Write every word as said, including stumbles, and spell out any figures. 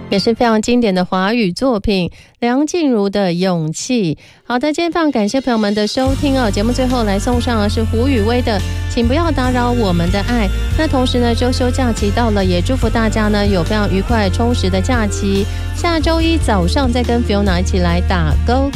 也是非常经典的华语作品梁静茹的勇气。好的，今天非常感谢朋友们的收听哦。节目最后来送上的是胡宇威的请不要打扰我们的爱。那同时呢，周休假期到了，也祝福大家呢有非常愉快充实的假期。下周一早上再跟 Fiona 一起来打勾